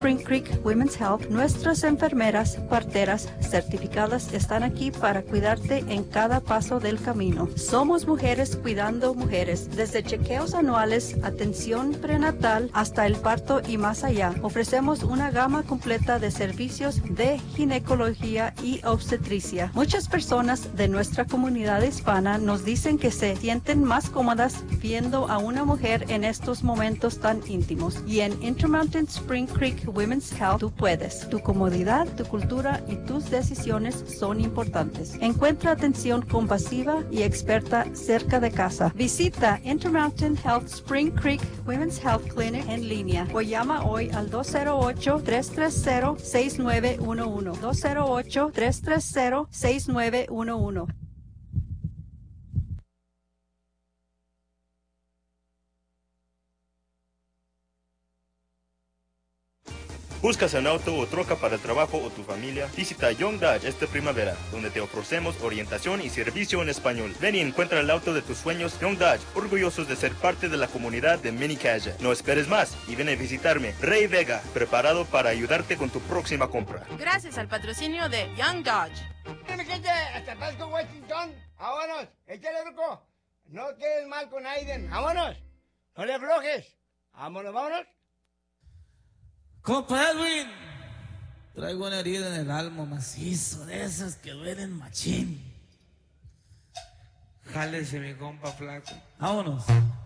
Spring Creek Women's Health, nuestras enfermeras, parteras certificadas están aquí para cuidarte en cada paso del camino. Somos mujeres cuidando mujeres, desde chequeos anuales, atención prenatal, hasta el parto y más allá. Ofrecemos una gama completa de servicios de ginecología y obstetricia. Muchas personas de nuestra comunidad hispana nos dicen que se sienten más cómodas viendo a una mujer en estos momentos tan íntimos. Y en Intermountain Spring Creek Women's Health, tú puedes. Tu comodidad, tu cultura y tus decisiones son importantes. Encuentra atención compasiva y experta cerca de casa. Visita Intermountain Health Spring Creek Women's Health Clinic en línea o llama hoy al 208-330-6911. 208-330-6911. ¿Buscas un auto o troca para el trabajo o tu familia? Visita Young Dodge esta primavera, donde te ofrecemos orientación y servicio en español. Ven y encuentra el auto de tus sueños. Young Dodge, orgullosos de ser parte de la comunidad de Mini Caja. No esperes más y ven a visitarme. Ray Vega, preparado para ayudarte con tu próxima compra. Gracias al patrocinio de Young Dodge. Mi gente, hasta Pasco, Washington. Vámonos, échale, Ruco. No quedes mal con Aiden. Vámonos. No le aflojes. Vámonos, vámonos. Compa Edwin, traigo una herida en el alma macizo, de esas que duelen machín. Jálese, mi compa flaco. Vámonos.